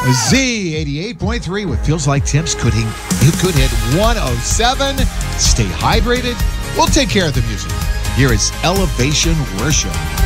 Z88.3 with Feels Like Temps could hit 107. Stay hydrated. We'll take care of the music. Here is Elevation Worship.